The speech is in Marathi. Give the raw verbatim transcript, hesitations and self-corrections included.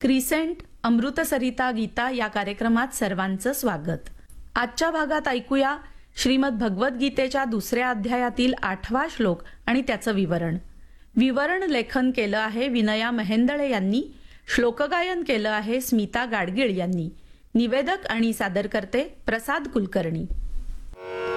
क्रिसेंट अमृतसरिता गीता या कार्यक्रमात सर्वांचं स्वागत. आजच्या भागात ऐकूया श्रीमद भगवद्गीतेच्या दुसऱ्या अध्यायातील आठवा श्लोक आणि त्याचं विवरण. विवरण लेखन केलं आहे विनया महेंदळे यांनी. श्लोकगायन केलं आहे स्मिता गाडगीळ यांनी. निवेदक आणि सादरकर्ते प्रसाद कुलकर्णी.